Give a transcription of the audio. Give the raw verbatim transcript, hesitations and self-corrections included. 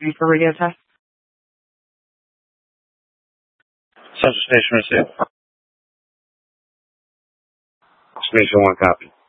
Ready for radio test? Central Station received. Station one copy.